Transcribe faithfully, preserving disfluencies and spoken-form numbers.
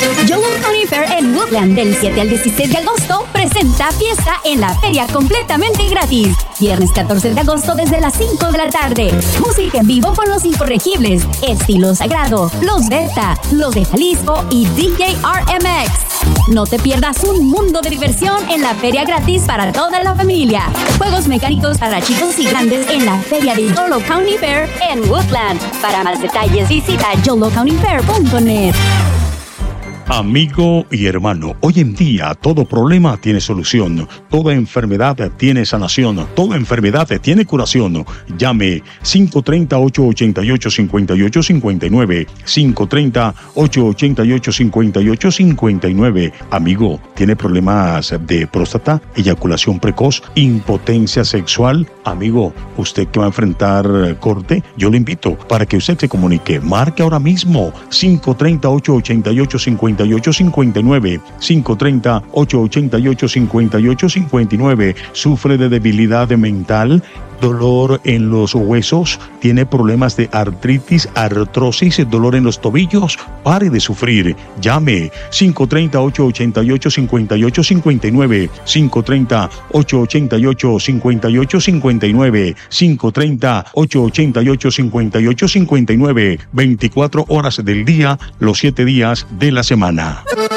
Yolo County Fair en Woodland del siete al dieciséis de agosto presenta fiesta en la feria completamente gratis. Viernes catorce de agosto desde las cinco de la tarde. Música en vivo con los incorregibles, Estilo Sagrado, Los Beta, Los de Jalisco y D J R M X. No te pierdas un mundo de diversión en la feria gratis para toda la familia. Juegos mecánicos para chicos y grandes en la feria de Yolo County Fair en Woodland. Para más detalles visita yolo county fair punto net. Amigo y hermano, hoy en día todo problema tiene solución, toda enfermedad tiene sanación, toda enfermedad tiene curación. Llame cinco tres cero, ocho ocho ocho, cinco ocho cinco nueve, cinco tres cero, ocho ocho ocho, cinco ocho cinco nueve. Amigo, ¿tiene problemas de próstata, eyaculación precoz, impotencia sexual? Amigo, usted que va a enfrentar corte, yo le invito para que usted se comunique. Marque ahora mismo cinco tres cero, ocho ocho ocho, cinco ocho cinco nueve, cinco tres cero, ocho ocho ocho, cinco ocho cinco nueve. Sufre de debilidad mental, dolor en los huesos, tiene problemas de artritis, artrosis, dolor en los tobillos. Pare de sufrir. Llame cinco tres cero, ocho ocho ocho, cinco ocho cinco nueve, cinco tres cero, ocho ocho ocho, cinco ocho cinco nueve, cinco tres cero, ocho ocho ocho, cinco ocho cinco nueve. veinticuatro horas del día, los siete días de la semana.